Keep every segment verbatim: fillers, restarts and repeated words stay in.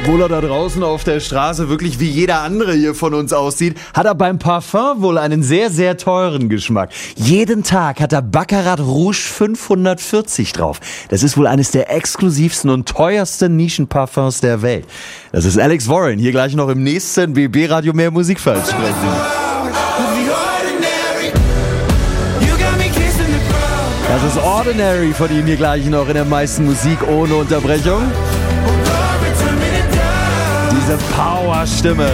Obwohl er da draußen auf der Straße wirklich wie jeder andere hier von uns aussieht, hat er beim Parfum wohl einen sehr, sehr teuren Geschmack. Jeden Tag hat er Baccarat Rouge fünfhundertvierzig drauf. Das ist wohl eines der exklusivsten und teuersten Nischenparfums der Welt. Das ist Alex Warren, hier gleich noch im nächsten B B Radio Mehr Musik versprechen. Das ist Ordinary von ihm hier gleich noch in der meisten Musik ohne Unterbrechung. Diese Power-Stimme.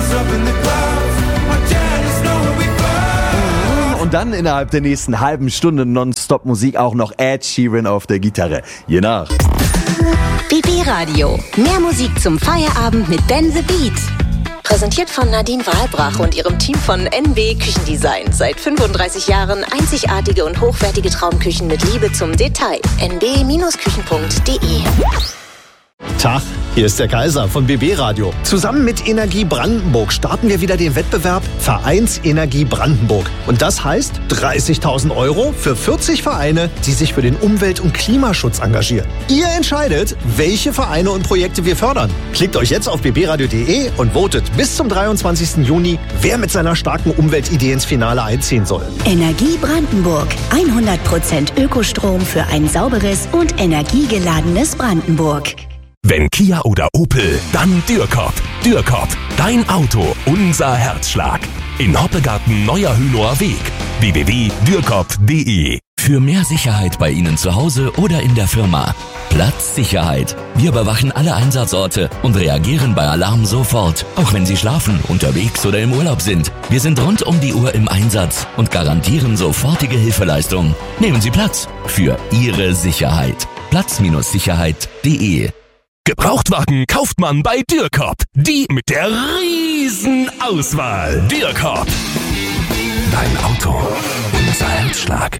Und dann innerhalb der nächsten halben Stunde Nonstop-Musik auch noch Ed Sheeran auf der Gitarre. Je nach. B B Radio. Mehr Musik zum Feierabend mit Ben the Beat. Präsentiert von Nadine Wahlbrach und ihrem Team von N B Küchendesign. Seit fünfunddreißig Jahren einzigartige und hochwertige Traumküchen mit Liebe zum Detail. n b Küchen punkt d e. Tag, hier ist der Kaiser von B B Radio. Zusammen mit Energie Brandenburg starten wir wieder den Wettbewerb Vereinsenergie Brandenburg. Und das heißt dreißigtausend Euro für vierzig Vereine, die sich für den Umwelt- und Klimaschutz engagieren. Ihr entscheidet, welche Vereine und Projekte wir fördern. Klickt euch jetzt auf b b radio punkt d e und votet bis zum dreiundzwanzigsten Juni, wer mit seiner starken Umweltidee ins Finale einziehen soll. Energie Brandenburg. hundert Prozent Ökostrom für ein sauberes und energiegeladenes Brandenburg. Wenn Kia oder Opel, dann Dürkop. Dürkop, dein Auto, unser Herzschlag. In Hoppegarten Neuer Hünower Weg. w w w punkt dürkop punkt d e. Für mehr Sicherheit bei Ihnen zu Hause oder in der Firma. Platzsicherheit. Wir überwachen alle Einsatzorte und reagieren bei Alarm sofort, auch wenn Sie schlafen, unterwegs oder im Urlaub sind. Wir sind rund um die Uhr im Einsatz und garantieren sofortige Hilfeleistung. Nehmen Sie Platz für Ihre Sicherheit. Platz Sicherheit punkt d e. Gebrauchtwagen kauft man bei Dürkop. Die mit der riesen Auswahl. Dürkop. Dein Auto, unser Herzschlag.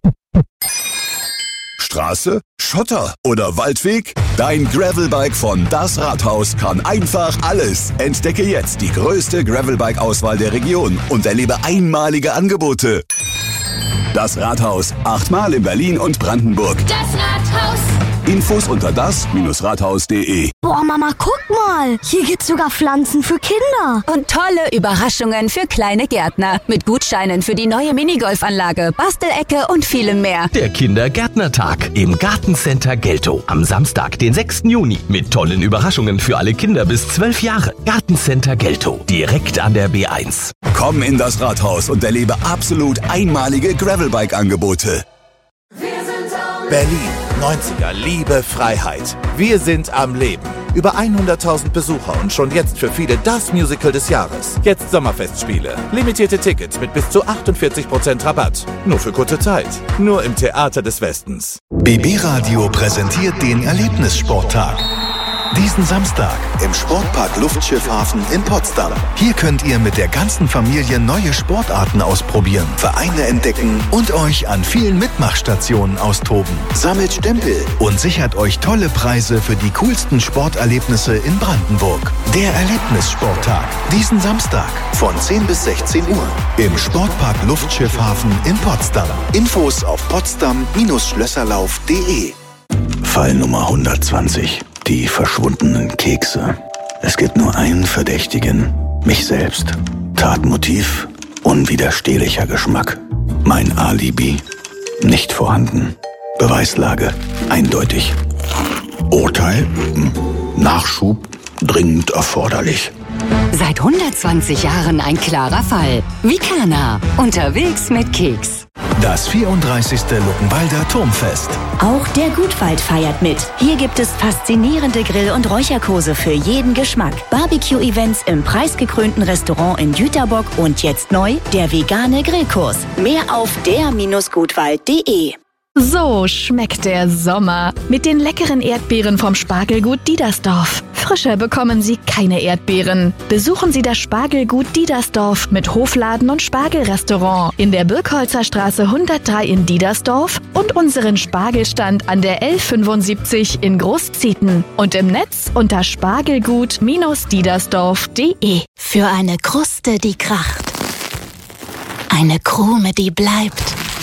Straße, Schotter oder Waldweg? Dein Gravelbike von Das Rathaus kann einfach alles. Entdecke jetzt die größte Gravelbike-Auswahl der Region und erlebe einmalige Angebote. Das Rathaus, achtmal in Berlin und Brandenburg. Das Rathaus. Infos unter das Rathaus punkt d e. Boah, Mama, guck mal. Hier gibt's sogar Pflanzen für Kinder. Und tolle Überraschungen für kleine Gärtner. Mit Gutscheinen für die neue Minigolfanlage, Bastelecke und vielem mehr. Der Kindergärtnertag im Gartencenter Geltow. Am Samstag, den sechsten Juni. Mit tollen Überraschungen für alle Kinder bis zwölf Jahre. Gartencenter Geltow. Direkt an der B eins. Komm in das Rathaus und erlebe absolut einmalige Gravelbike-Angebote. Berlin, neunziger, Liebe, Freiheit. Wir sind am Leben. Über hunderttausend Besucher und schon jetzt für viele das Musical des Jahres. Jetzt Sommerfestspiele. Limitierte Tickets mit bis zu achtundvierzig Prozent Rabatt. Nur für kurze Zeit. Nur im Theater des Westens. B B Radio präsentiert den Erlebnissporttag. Diesen Samstag im Sportpark Luftschiffhafen in Potsdam. Hier könnt ihr mit der ganzen Familie neue Sportarten ausprobieren, Vereine entdecken und euch an vielen Mitmachstationen austoben. Sammelt Stempel und sichert euch tolle Preise für die coolsten Sporterlebnisse in Brandenburg. Der Erlebnissporttag. Diesen Samstag von zehn bis sechzehn Uhr im Sportpark Luftschiffhafen in Potsdam. Infos auf potsdam Schlösserlauf punkt d e. Fall Nummer hundertzwanzig. Die verschwundenen Kekse. Es gibt nur einen Verdächtigen. Mich selbst. Tatmotiv. Unwiderstehlicher Geschmack. Mein Alibi. Nicht vorhanden. Beweislage. Eindeutig. Urteil. Nachschub. Dringend erforderlich. Seit hundertzwanzig Jahren ein klarer Fall. Vicana. Unterwegs mit Keks. Das vierunddreißigste Luckenwalder Turmfest. Auch der Gutwald feiert mit. Hier gibt es faszinierende Grill- und Räucherkurse für jeden Geschmack. Barbecue-Events im preisgekrönten Restaurant in Jüterbock und jetzt neu der vegane Grillkurs. Mehr auf der Gutwald punkt d e. So schmeckt der Sommer mit den leckeren Erdbeeren vom Spargelgut Diedersdorf. Frischer bekommen Sie keine Erdbeeren. Besuchen Sie das Spargelgut Diedersdorf mit Hofladen und Spargelrestaurant in der Birkholzer Straße hundertdrei in Diedersdorf und unseren Spargelstand an der L fünfundsiebzig in Großzieten und im Netz unter spargelgut Diedersdorf punkt d e. Für eine Kruste, die kracht. Eine Krume, die bleibt.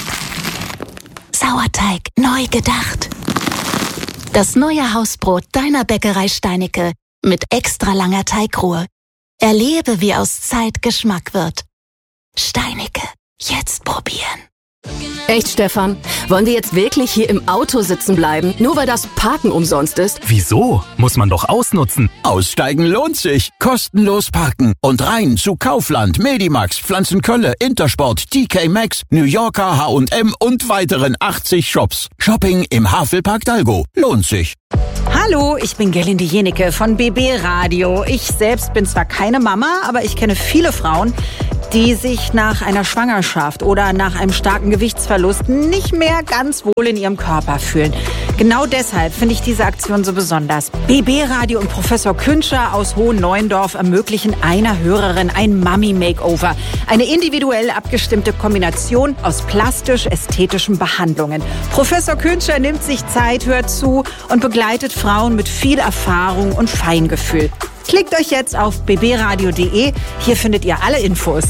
Sauerteig neu gedacht. Das neue Hausbrot deiner Bäckerei Steinecke mit extra langer Teigruhe. Erlebe, wie aus Zeit Geschmack wird. Steinecke, jetzt probieren. Echt, Stefan? Wollen wir jetzt wirklich hier im Auto sitzen bleiben, nur weil das Parken umsonst ist? Wieso? Muss man doch ausnutzen. Aussteigen lohnt sich. Kostenlos parken und rein zu Kaufland, Medimax, Pflanzenkölle, Intersport, T K Maxx, New Yorker, H und M und weiteren achtzig Shops. Shopping im Havelpark Dalgo. Lohnt sich. Hallo, ich bin Gerlinde Jenecke von B B Radio. Ich selbst bin zwar keine Mama, aber ich kenne viele Frauen, die sich nach einer Schwangerschaft oder nach einem starken Gewichtsverlust nicht mehr ganz wohl in ihrem Körper fühlen. Genau deshalb finde ich diese Aktion so besonders. B B Radio und Professor Künscher aus Hohenneuendorf ermöglichen einer Hörerin ein Mummy-Makeover. Eine individuell abgestimmte Kombination aus plastisch-ästhetischen Behandlungen. Professor Künscher nimmt sich Zeit, hört zu und begleitet Frauen mit viel Erfahrung und Feingefühl. Klickt euch jetzt auf b b radio punkt d e. Hier findet ihr alle Infos.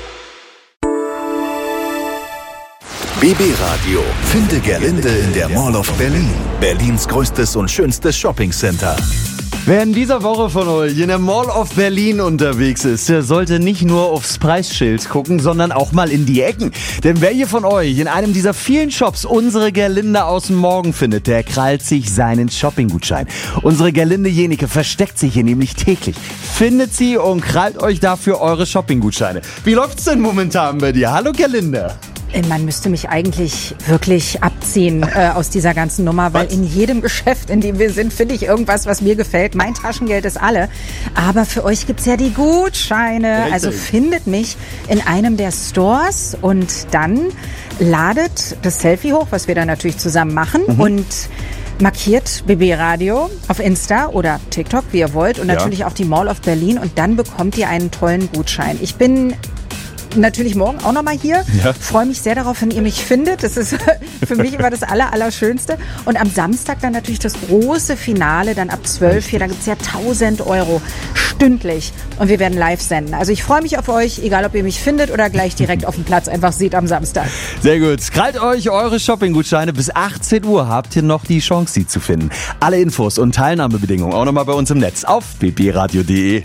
B B Radio. Finde Gerlinde in der Mall of Berlin. Berlins größtes und schönstes Shoppingcenter. Wer in dieser Woche von euch in der Mall of Berlin unterwegs ist, der sollte nicht nur aufs Preisschild gucken, sondern auch mal in die Ecken. Denn wer hier von euch in einem dieser vielen Shops unsere Gerlinde aus dem Morgen findet, der krallt sich seinen Shoppinggutschein. Unsere Gerlinde Jenecke versteckt sich hier nämlich täglich. Findet sie und krallt euch dafür eure Shoppinggutscheine. Wie läuft's denn momentan bei dir? Hallo Gerlinde. Man müsste mich eigentlich wirklich abziehen äh, aus dieser ganzen Nummer, weil was? In jedem Geschäft, in dem wir sind, finde ich irgendwas, was mir gefällt. Mein Taschengeld ist alle. Aber für euch gibt's ja die Gutscheine. Richtig. Also findet mich in einem der Stores und dann ladet das Selfie hoch, was wir dann natürlich zusammen machen mhm. und markiert B B Radio auf Insta oder TikTok, wie ihr wollt und ja. natürlich auch die Mall of Berlin und dann bekommt ihr einen tollen Gutschein. Ich bin natürlich morgen auch nochmal hier. Ja. Freue mich sehr darauf, wenn ihr mich findet. Das ist für mich immer das Aller, Allerschönste. Und am Samstag dann natürlich das große Finale, dann ab zwölf hier. Da gibt's ja tausend Euro stündlich. Und wir werden live senden. Also ich freue mich auf euch, egal ob ihr mich findet oder gleich direkt auf dem Platz einfach seht am Samstag. Sehr gut. Krallt euch eure Shoppinggutscheine. Bis achtzehn Uhr habt ihr noch die Chance, sie zu finden. Alle Infos und Teilnahmebedingungen auch nochmal bei uns im Netz auf b b radio punkt d e.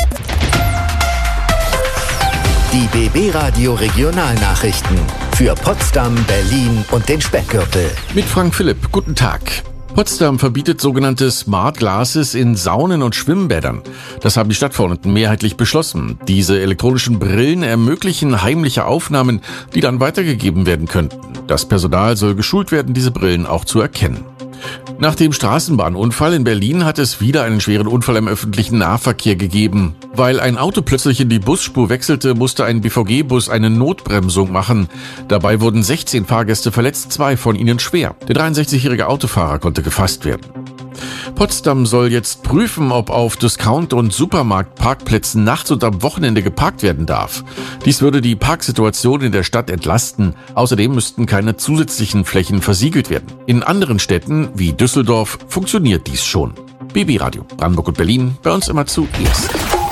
Die B B Radio Regionalnachrichten für Potsdam, Berlin und den Speckgürtel. Mit Frank Philipp, guten Tag. Potsdam verbietet sogenannte Smart Glasses in Saunen und Schwimmbädern. Das haben die Stadtverordneten mehrheitlich beschlossen. Diese elektronischen Brillen ermöglichen heimliche Aufnahmen, die dann weitergegeben werden könnten. Das Personal soll geschult werden, diese Brillen auch zu erkennen. Nach dem Straßenbahnunfall in Berlin hat es wieder einen schweren Unfall im öffentlichen Nahverkehr gegeben. Weil ein Auto plötzlich in die Busspur wechselte, musste ein B V G-Bus eine Notbremsung machen. Dabei wurden sechzehn Fahrgäste verletzt, zwei von ihnen schwer. Der dreiundsechzigjährige Autofahrer konnte gefasst werden. Potsdam soll jetzt prüfen, ob auf Discount- und Supermarktparkplätzen nachts und am Wochenende geparkt werden darf. Dies würde die Parksituation in der Stadt entlasten. Außerdem müssten keine zusätzlichen Flächen versiegelt werden. In anderen Städten wie Düsseldorf funktioniert dies schon. B B Radio, Brandenburg und Berlin, bei uns immer zuerst.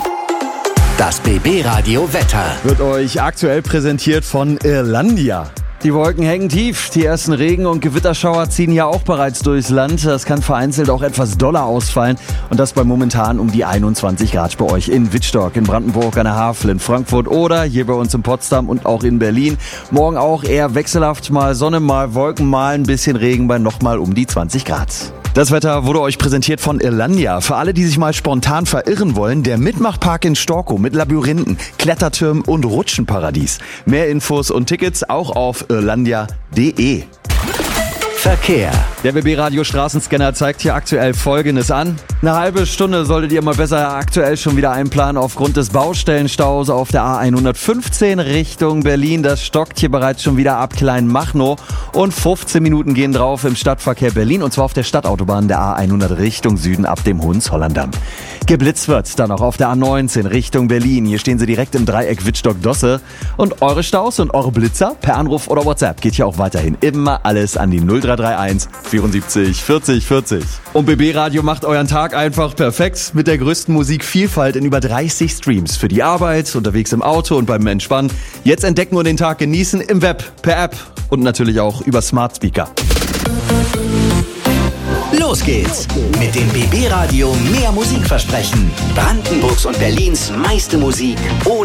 Das B B Radio Wetter wird euch aktuell präsentiert von Irlandia. Die Wolken hängen tief, die ersten Regen- und Gewitterschauer ziehen ja auch bereits durchs Land. Das kann vereinzelt auch etwas doller ausfallen und das bei momentan um die einundzwanzig Grad bei euch in Wittstock, in Brandenburg, an der Havel, in Frankfurt oder hier bei uns in Potsdam und auch in Berlin. Morgen auch eher wechselhaft, mal Sonne, mal Wolken, mal ein bisschen Regen bei nochmal um die zwanzig Grad. Das Wetter wurde euch präsentiert von Irlandia. Für alle, die sich mal spontan verirren wollen, der Mitmachpark in Storkow mit Labyrinthen, Klettertürmen und Rutschenparadies. Mehr Infos und Tickets auch auf irlandia punkt d e. Verkehr. Der B B Radio Straßenscanner zeigt hier aktuell Folgendes an. Eine halbe Stunde solltet ihr mal besser aktuell schon wieder einplanen aufgrund des Baustellenstaus auf der A hundertfünfzehn Richtung Berlin. Das stockt hier bereits schon wieder ab Kleinmachnow und fünfzehn Minuten gehen drauf im Stadtverkehr Berlin und zwar auf der Stadtautobahn der A hundert Richtung Süden ab dem Hohenzollerndamm. Geblitzt wird dann auch auf der A neunzehn Richtung Berlin. Hier stehen sie direkt im Dreieck Wittstock-Dosse. Und eure Staus und eure Blitzer per Anruf oder WhatsApp geht hier auch weiterhin immer alles an die null drei drei eins vierundsiebzig vierzig vierzig. Und B B Radio macht euren Tag einfach perfekt mit der größten Musikvielfalt in über dreißig Streams. Für die Arbeit, unterwegs im Auto und beim Entspannen. Jetzt entdecken und den Tag genießen im Web, per App und natürlich auch über Smart Speaker. Los Los geht's mit dem B B Radio Mehr Musik versprechen. Brandenburgs und Berlins meiste Musik ohne